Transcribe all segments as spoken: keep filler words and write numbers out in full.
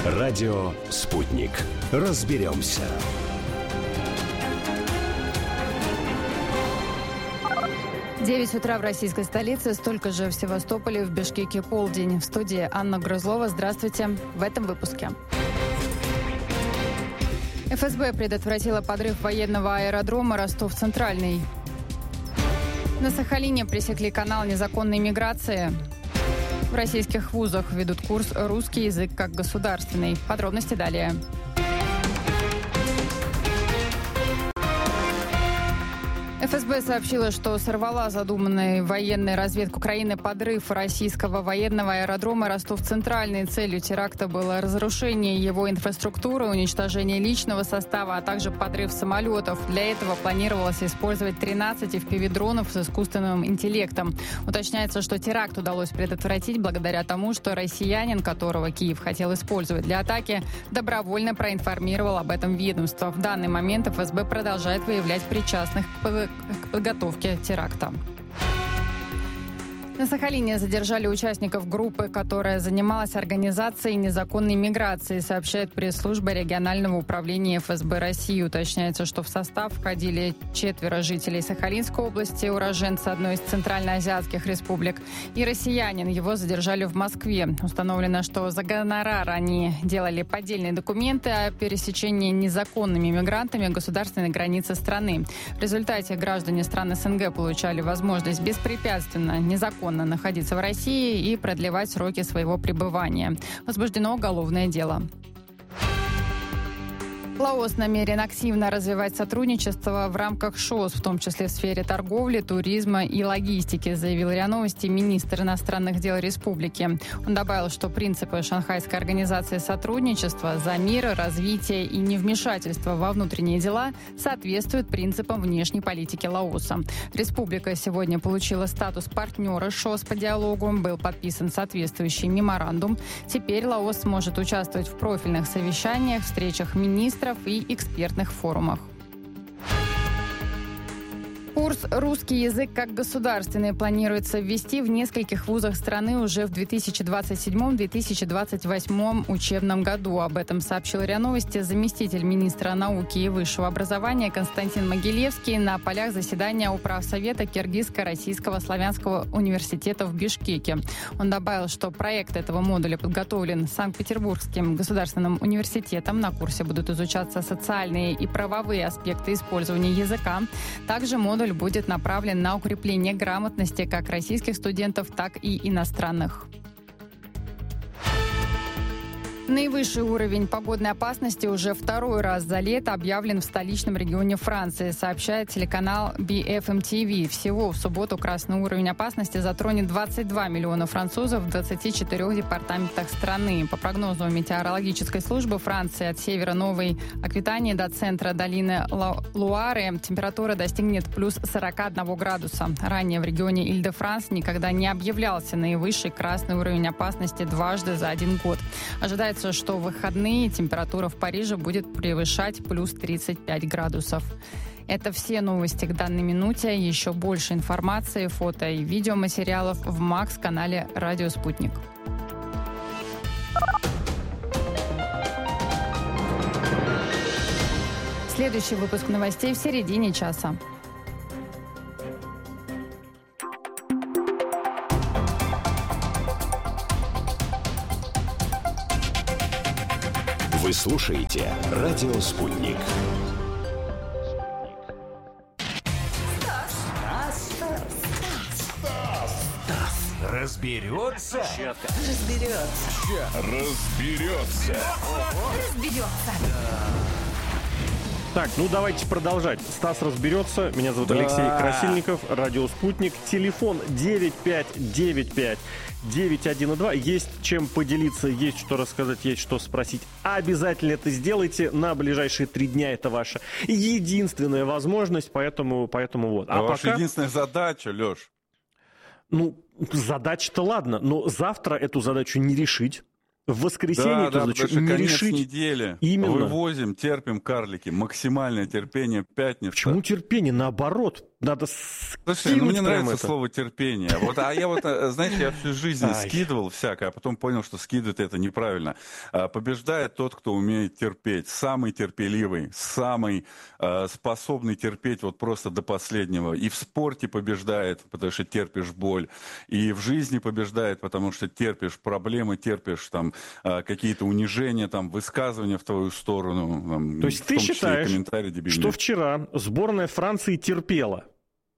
Радио «Спутник». Разберемся. девять утра в российской столице, столько же в Севастополе, в Бишкеке полдень. В студии Анна Грызлова. Здравствуйте. В этом выпуске. эф эс бэ предотвратила подрыв военного аэродрома Ростов-Центральный. На Сахалине пресекли канал незаконной миграции. В российских вузах ведут курс «Русский язык как государственный». Подробности далее. эф эс бэ сообщила, что сорвала задуманный военной разведкой Украины подрыв российского военного аэродрома Ростов-Центральный. Целью теракта было разрушение его инфраструктуры, уничтожение личного состава, а также подрыв самолетов. Для этого планировалось использовать тринадцать эф пи ви-дронов с искусственным интеллектом. Уточняется, что теракт удалось предотвратить благодаря тому, что россиянин, которого Киев хотел использовать для атаки, добровольно проинформировал об этом ведомство. В данный момент эф эс бэ продолжает выявлять причастных к к подготовке теракта. На Сахалине задержали участников группы, которая занималась организацией незаконной миграции, сообщает пресс-служба регионального управления эф эс бэ России. Уточняется, что в состав входили четверо жителей Сахалинской области, уроженцы одной из центральноазиатских республик, и россиянин. Его задержали в Москве. Установлено, что за гонорар они делали поддельные документы о пересечении незаконными мигрантами государственной границы страны. В результате граждане стран эс эн гэ получали возможность беспрепятственно, незаконно находиться в России и продлевать сроки своего пребывания. Возбуждено уголовное дело. Лаос намерен активно развивать сотрудничество в рамках ШОС, в том числе в сфере торговли, туризма и логистики, заявил РИА Новости министр иностранных дел республики. Он добавил, что принципы Шанхайской организации сотрудничества за мир, развитие и невмешательство во внутренние дела соответствуют принципам внешней политики Лаоса. Республика сегодня получила статус партнера ШОС по диалогу, был подписан соответствующий меморандум. Теперь Лаос сможет участвовать в профильных совещаниях, встречах министров и экспертных форумах. Курс «Русский язык как государственный» планируется ввести в нескольких вузах страны уже в две тысячи двадцать седьмом — две тысячи двадцать восьмом учебном году. Об этом сообщил РИА Новости заместитель министра науки и высшего образования Константин Могилевский на полях заседания управсовета Киргизско-Российского славянского университета в Бишкеке. Он добавил, что проект этого модуля подготовлен Санкт-Петербургским государственным университетом. На курсе будут изучаться социальные и правовые аспекты использования языка. Также модуль будет направлен на укрепление грамотности как российских студентов, так и иностранных. Наивысший уровень погодной опасности уже второй раз за лето объявлен в столичном регионе Франции, сообщает телеканал би эф эм ти ви. Всего в субботу красный уровень опасности затронет двадцать два миллиона французов в двадцати четырёх департаментах страны. По прогнозу метеорологической службы Франции, от севера Новой Аквитании до центра долины Луары температура достигнет плюс сорок один градуса. Ранее в регионе Иль-де-Франс никогда не объявлялся наивысший красный уровень опасности дважды за один год. Ожидается, что в выходные температура в Париже будет превышать плюс тридцать пять градусов. Это все новости к данной минуте. Еще больше информации, фото и видеоматериалов в Макс-канале «Радио Спутник». Следующий выпуск новостей в середине часа. Вы слушаете «Радио Спутник». Стас, Стас, Стас, разберется? Разберется. Разберется. Разберется. Так, ну давайте продолжать. Стас разберется. Меня зовут Да. Алексей Красильников. Радио Спутник. Телефон девять пять девять пять девять один два. Есть чем поделиться, есть что рассказать, есть что спросить. Обязательно это сделайте. На ближайшие три дня это ваша единственная возможность. Поэтому, поэтому вот. А, А ваша пока... единственная задача, Леш? Ну, задача-то ладно, но завтра эту задачу не решить. В воскресенье да, эту да, задачу потому что не конец решить. недели. Именно. Вывозим, терпим, карлики. Максимальное терпение, пятница. Почему терпение? Наоборот. надо Слушай, ну мне нравится это. слово терпение. Вот, а я вот, знаете, я всю жизнь Ай. скидывал всякое, а потом понял, что скидывать это неправильно. Побеждает тот, кто умеет терпеть. Самый терпеливый, самый э, способный терпеть вот просто до последнего. И в спорте побеждает, потому что терпишь боль. И в жизни побеждает, потому что терпишь проблемы, терпишь там э, какие-то унижения, там, высказывания в твою сторону. Там, То есть в ты том числе считаешь, что вчера сборная Франции терпела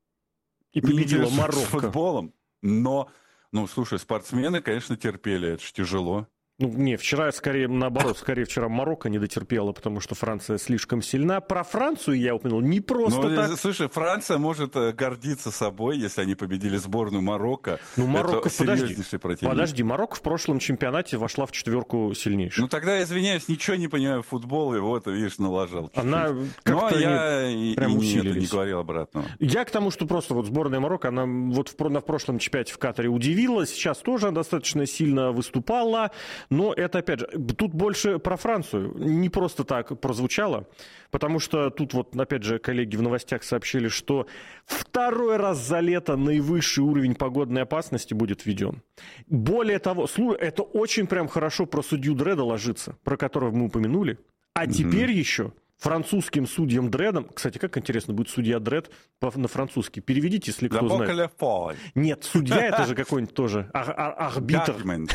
и победила не Марокко? С футболом, но, ну, слушай, спортсмены, конечно, терпели, это же тяжело. Ну, не, вчера скорее наоборот, скорее вчера Марокко не дотерпела, потому что Франция слишком сильна. Про Францию я упомянул не просто ну, так. Слушай, Франция может гордиться собой, если они победили сборную Марокко. Ну, Марокко, это подожди, противник. подожди, Марокко в прошлом чемпионате вошла в четверку сильнейших. Ну, тогда, извиняюсь, ничего не понимаю в футболе, вот, видишь, налажал. Чуть-чуть. Она Но как-то я не, и, прям и усилились. не, не говорил обратного. Я к тому, что просто вот сборная Марокко, она вот в, на прошлом чемпионате в Катаре удивила, сейчас тоже достаточно сильно выступала, но это, опять же, тут больше про Францию. Не просто так прозвучало, потому что тут вот, опять же, коллеги в новостях сообщили, что второй раз за лето наивысший уровень погодной опасности будет введен. Более того, это очень прям хорошо про судью Дреда ложится, про которого мы упомянули. А mm-hmm. теперь еще французским судьям Дредом, кстати, как интересно будет судья Дред на французский. Переведите, если кто знает. Нет, судья это же какой-нибудь тоже арбитр.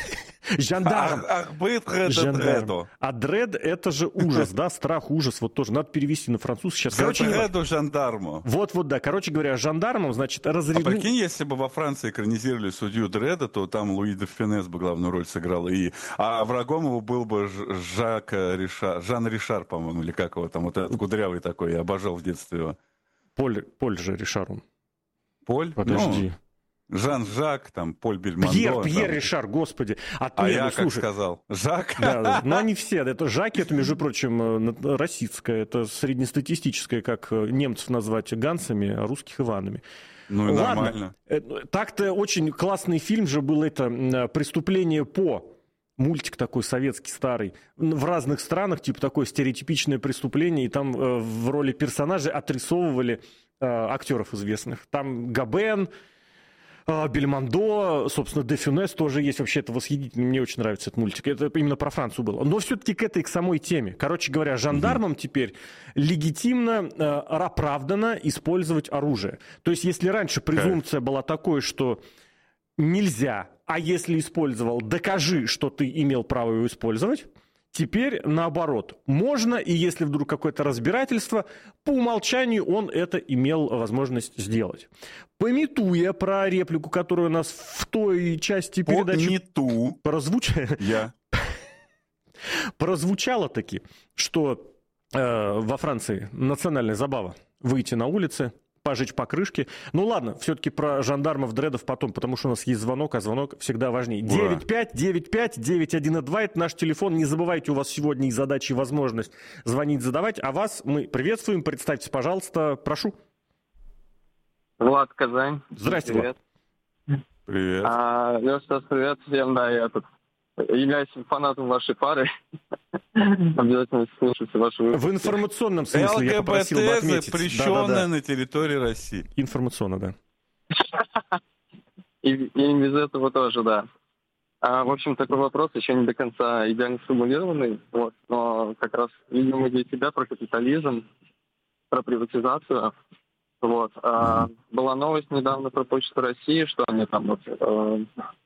Жандарм. Жандарм. А Дред это же ужас, да, страх, ужас. Вот тоже надо перевести на французский. Сейчас, короче, Дреду жандарму. Вот, вот, да. Короче говоря, жандармом, значит, разрядили. А прикинь, если бы во Франции экранизировали судью Дреда, то там Луи де Фюнес бы главную роль сыграл. И... А врагом его был бы Жак Ришар, Жан Ришар, по-моему, или как его там, вот этот кудрявый такой, я обожал в детстве его. Поль, Поль же Ришар он. Поль? Подожди. Ну, Жан-Жак, там, Поль Бельмондо. Пьер, Пьер там. Ришар, господи. А, а я, ну, как слушай, сказал, Жак? Да, но они все. Это Жаки, это, между прочим, российское, это среднестатистическое, как немцев назвать гансами, а русских Иванами. Ну и ладно, нормально. Так-то очень классный фильм же был, это «Преступление по». Мультик такой советский, старый. В разных странах, типа такое стереотипичное преступление, и там э, в роли персонажей отрисовывали э, актеров известных. Там Габен, э, Бельмондо, собственно, де Фюнес тоже есть. Вообще это восхитительно, мне очень нравится этот мультик. Это именно про Францию было. Но все-таки к этой, к самой теме. Короче говоря, жандармам mm-hmm. теперь легитимно, э, оправданно использовать оружие. То есть если раньше презумпция okay. была такой, что нельзя, а если использовал, докажи, что ты имел право его использовать. Теперь наоборот. Можно, и если вдруг какое-то разбирательство, по умолчанию он это имел возможность сделать. Памятуя про реплику, которую у нас в той части передачи прозвучала, Я. прозвучало таки, что э, во Франции национальная забава выйти на улицы, пожечь покрышки. Ну ладно, все-таки про жандармов, дредов потом, потому что у нас есть звонок, а звонок всегда важнее. девять пять девять пять девять один два, это наш телефон. Не забывайте, у вас сегодня и задача, и возможность звонить, задавать. А вас мы приветствуем. Представьтесь, пожалуйста, прошу. Влад, Казань. Здрасте, привет. Влад. Привет. А, Леша, привет всем. Да, я тут являюсь фанатом вашей пары. Обязательно слушайте вашу выпуск. В информационном смысле я попросил бы отметить. запрещенная да, да, да. на территории России. Информационно, да. И, и без этого тоже, да. А, в общем, такой вопрос еще не до конца идеально сформулированный. Вот, но как раз, видимо, для тебя про капитализм, про приватизацию. Вот. А, была новость недавно про Почту России, что они там вот, э,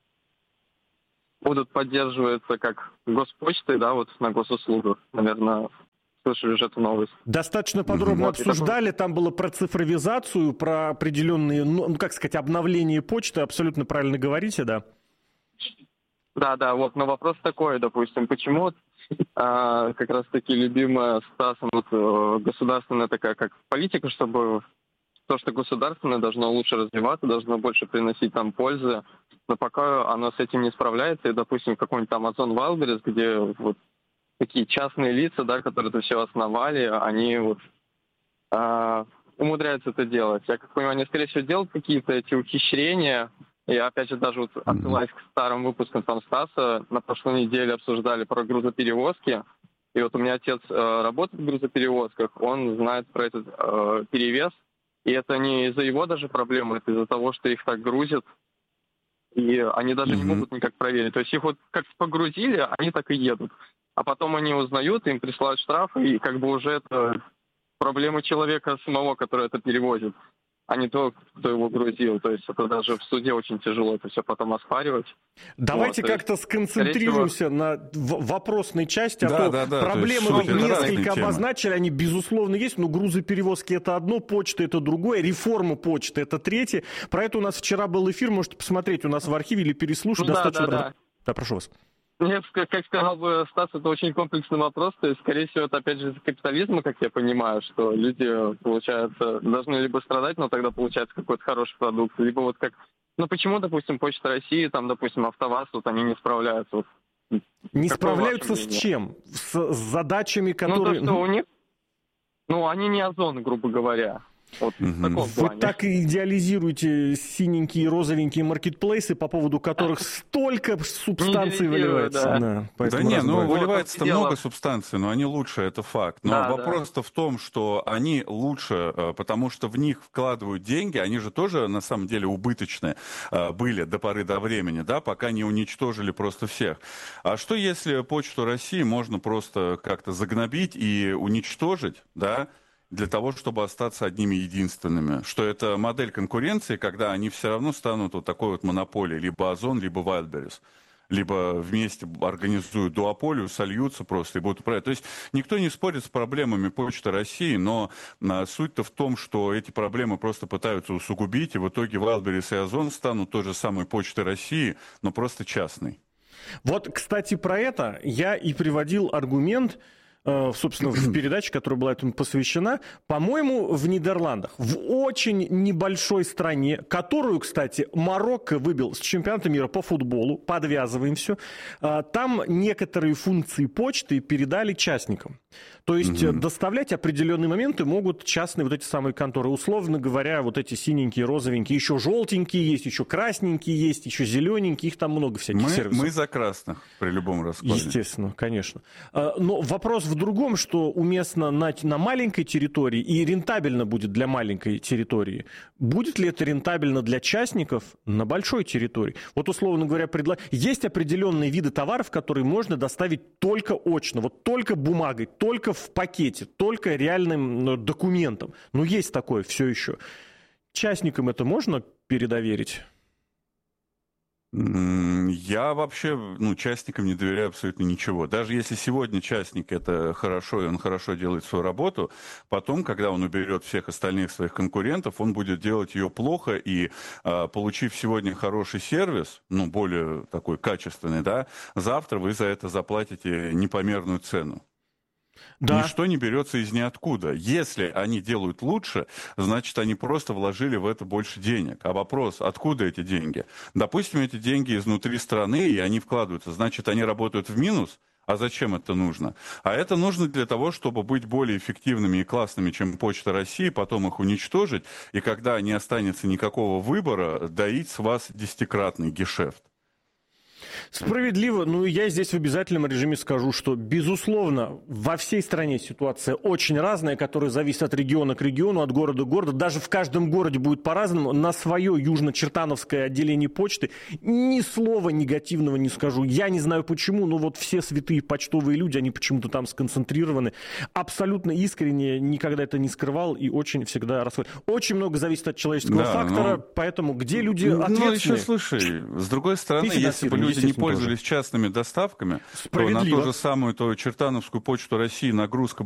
будут поддерживаться как госпочтой, да, вот на госуслугах. Наверное, слышали уже эту новость. Достаточно подробно вот, обсуждали. Там было про цифровизацию, про определенные, ну, как сказать, обновление почты. Абсолютно правильно говорите, да? Да, да, вот. Но вопрос такой, допустим, почему а, как раз-таки любимая Стасом вот, государственная такая, как политика, чтобы то, что государственное должно лучше развиваться, должно больше приносить там пользы. Но пока оно с этим не справляется, и, допустим, какой-нибудь там Amazon Wildberries, где вот такие частные лица, да, которые это все основали, они вот а, умудряются это делать. Я как понимаю, они, скорее всего, делают какие-то эти ухищрения. И опять же, даже вот отсылаясь к старым выпускам там Стаса, на прошлой неделе обсуждали про грузоперевозки. И вот у меня отец э, работает в грузоперевозках, он знает про этот э, перевес. И это не из-за его даже проблемы, это из-за того, что их так грузят. И они даже mm-hmm. не могут никак проверить. То есть их вот как погрузили, они так и едут. А потом они узнают, им присылают штрафы, и как бы уже это проблема человека самого, который это перевозит, а не то, кто его грузил. То есть это даже в суде очень тяжело это все потом оспаривать. Давайте вот, как-то сконцентрируемся всего... на вопросной части, а да, то да, да, проблемы то вы несколько обозначили, они безусловно есть, но грузоперевозки это одно, почта это другое, реформа почты это третье. Про это у нас вчера был эфир, можете посмотреть у нас в архиве или переслушать. Ну, достаточно... да, да, да. да, прошу вас. Нет, как сказал бы Стас, это очень комплексный вопрос. То есть, скорее всего, это опять же из-за капитализма, как я понимаю, что люди, получается, должны либо страдать, но тогда получается какой-то хороший продукт, либо вот как... Ну, почему, допустим, Почта России, там, допустим, АвтоВАЗ, вот они не справляются? Вот, не справляются с чем? С, с задачами, которые... Ну, то, что у них... Ну, они не Озон, грубо говоря. Вот, угу. Вы так и идеализируете синенькие, розовенькие маркетплейсы, по поводу которых столько субстанций выливается. Да, да. да не, ну выливается-то много субстанций, но они лучше, это факт. Но да, вопрос-то да. в том, что они лучше, потому что в них вкладывают деньги, они же тоже на самом деле убыточные были до поры до времени, да, пока не уничтожили просто всех. А что если Почту России можно просто как-то загнобить и уничтожить, да, для того, чтобы остаться одними единственными. Что это модель конкуренции, когда они все равно станут вот такой вот монополией, либо Озон, либо Wildberries. Либо вместе организуют дуополию, сольются просто и будут управлять. То есть никто не спорит с проблемами Почты России, но а, суть-то в том, что эти проблемы просто пытаются усугубить, и в итоге Wildberries и Озон станут той же самой Почтой России, но просто частной. Вот, кстати, про это я и приводил аргумент, собственно, в передаче, которая была этому посвящена, по-моему, в Нидерландах, в очень небольшой стране, которую, кстати, Марокко выбил с чемпионата мира по футболу, подвязываем все, там некоторые функции почты передали частникам. То есть mm-hmm. доставлять определенные моменты могут частные вот эти самые конторы. Условно говоря, вот эти синенькие, розовенькие, еще желтенькие есть, еще красненькие есть, еще зелененькие, их там много всяких мы, сервисов. Мы за красных при любом раскладе. Естественно, конечно. Но вопрос в другом, что уместно на, на маленькой территории и рентабельно будет для маленькой территории. Будет ли это рентабельно для частников на большой территории? Вот, условно говоря, предла... есть определенные виды товаров, которые можно доставить только очно, вот только бумагой, только в пакете, только реальным документом. Но есть такое все еще. Частникам это можно передоверить? Я вообще, ну, частникам не доверяю абсолютно ничего. Даже если сегодня частник это хорошо, и он хорошо делает свою работу, потом, когда он уберет всех остальных своих конкурентов, он будет делать ее плохо, и а, получив сегодня хороший сервис, ну, более такой качественный, да, завтра вы за это заплатите непомерную цену. Да. Ничто не берется из ниоткуда. Если они делают лучше, значит, они просто вложили в это больше денег. А вопрос, откуда эти деньги? Допустим, эти деньги изнутри страны, и они вкладываются. Значит, они работают в минус? А зачем это нужно? А это нужно для того, чтобы быть более эффективными и классными, чем Почта России, потом их уничтожить, и когда не останется никакого выбора, доить с вас десятикратный гешефт. Справедливо. Ну, я здесь в обязательном режиме скажу, что, безусловно, во всей стране ситуация очень разная, которая зависит от региона к региону, от города к городу. Даже в каждом городе будет по-разному. На свое южно-чертановское отделение почты ни слова негативного не скажу. Я не знаю почему, но вот все святые почтовые люди, они почему-то там сконцентрированы. Абсолютно искренне, никогда это не скрывал и очень всегда расходит. Очень много зависит от человеческого да, фактора, но... поэтому где люди ответственные... Ну, еще, слушай, с другой стороны, если бы люди не пользовались тоже. частными доставками, то на ту же самую то, Чертановскую Почту России нагрузка